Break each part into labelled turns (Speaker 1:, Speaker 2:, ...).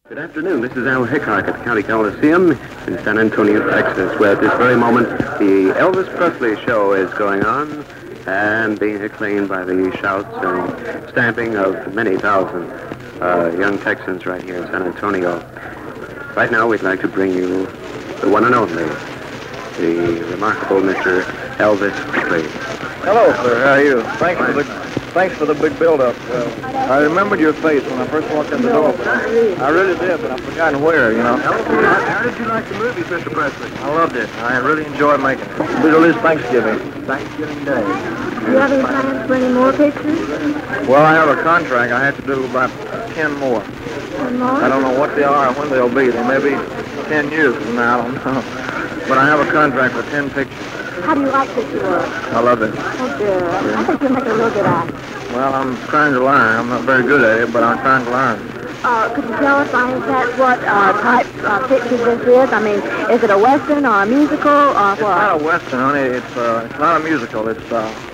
Speaker 1: Good afternoon. This is Al Hickok at the County Coliseum in San Antonio, Texas, where at this very moment the Elvis Presley show is going on and being acclaimed by the shouts and stamping of many thousand young Texans right here in San Antonio. Right now we'd like to bring you the one and only, the remarkable Mr. Elvis Presley.
Speaker 2: Hello, sir. How are you? Thanks for the big build-up. I remembered your face when I first walked in the door. I really did, but I've forgotten where, you know.
Speaker 1: How did you like the movies, Mr. Presley?
Speaker 2: I loved it. I really enjoyed making it. It is Thanksgiving.
Speaker 1: Thanksgiving Day.
Speaker 3: Do you have any plans for any more pictures?
Speaker 2: Well, I have a contract. I have to do about 10 more.
Speaker 3: 10 more?
Speaker 2: I don't know what they are or when they'll be. They may be 10 years from now. I don't know. But I have a contract for 10 pictures.
Speaker 3: How do you like picture work?
Speaker 2: I love it.
Speaker 3: Oh, dear. I think you'll make a real good actor.
Speaker 2: Well, I'm trying to learn. I'm not very good at it, but I'm trying to learn.
Speaker 3: Could you tell us by any chance what type of picture this is? I mean, is it a Western or a musical or what?
Speaker 2: It's not a Western, honey. It's not a musical. It's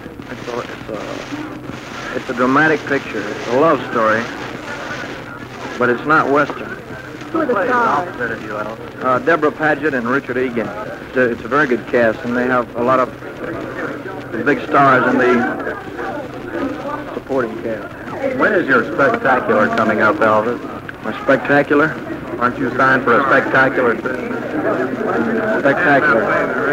Speaker 2: a dramatic picture. It's a love story, but it's not Western.
Speaker 3: Who are the stars?
Speaker 2: Deborah Paget and Richard Egan. It's a very good cast, and they have a lot of big stars in the supporting cast.
Speaker 1: When is your spectacular coming up, Elvis?
Speaker 2: My spectacular?
Speaker 1: Aren't you signed for a spectacular?
Speaker 2: Spectacular.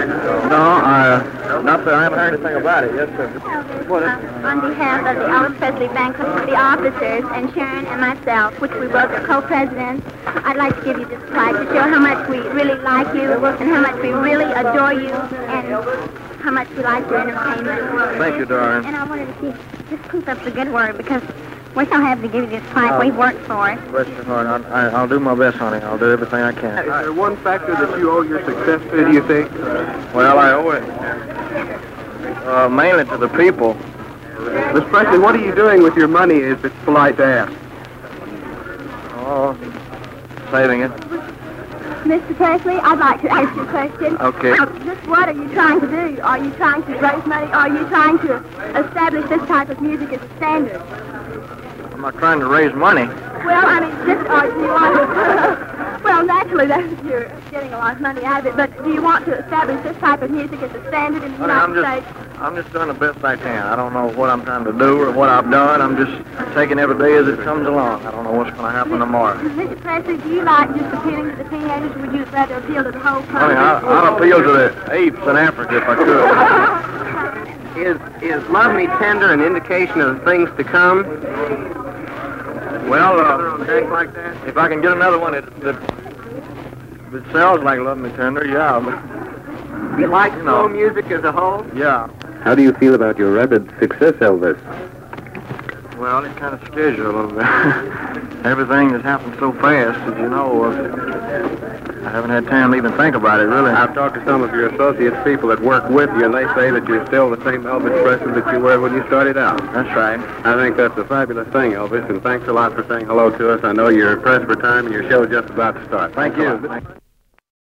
Speaker 2: No, not that I haven't heard anything about it yet, sir. What is it?
Speaker 4: On behalf of the Elvis Presley Bank, the officers, and Sharon and myself, which we both are co-presidents, I'd like to give you this plaque to show how much we really like you and how much we really adore you and how much we like your entertainment.
Speaker 2: Thank you, darling.
Speaker 4: And I wanted to see, just keep up the good work because we're so happy to give you this plaque. We've worked for it.
Speaker 2: Bless your heart. I'll do my best, honey. I'll do everything I can.
Speaker 1: Is there one factor that you owe your success to, do you think?
Speaker 2: Well, I owe it mainly to the people.
Speaker 1: Miss Presley, what are you doing with your money, if it's polite to ask?
Speaker 2: Oh, saving it.
Speaker 4: Mr. Presley, I'd like to ask you a question.
Speaker 2: Okay.
Speaker 4: Just what are you trying to do? Are you trying to raise money? Are you trying to establish this type of music as a standard?
Speaker 2: I'm not trying to raise money.
Speaker 4: Well, I mean, do you want to... Well, naturally, you're getting a lot of money out of it, but do you want to establish this type of music as a standard in the United States?
Speaker 2: I'm just doing the best I can. I don't know what I'm trying to do or what I've done. I'm just taking every day as it comes along. I don't know what's going to happen tomorrow.
Speaker 4: Mr. Presley, do you like just appealing to the teenagers, or would you rather appeal to the whole country?
Speaker 2: I mean, I'll appeal to the apes in Africa if I could.
Speaker 1: Is Love Me Tender an indication of things to come?
Speaker 2: Well, like that. If I can get another one that sounds like Love Me Tender, yeah. But,
Speaker 1: You like slow music as a whole?
Speaker 2: yeah.
Speaker 1: How do you feel about your rapid success, Elvis?
Speaker 2: Well, it kind of scares you a little bit. Everything has happened so fast, as you know. I haven't had time to even think about it, really.
Speaker 1: I've talked to some of your associates, people that work with you, and they say that you're still the same Elvis Presley that you were when you started out.
Speaker 2: That's right.
Speaker 1: I think that's a fabulous thing, Elvis, and thanks a lot for saying hello to us. I know you're pressed for time and your show's just about to start.
Speaker 2: Thank you.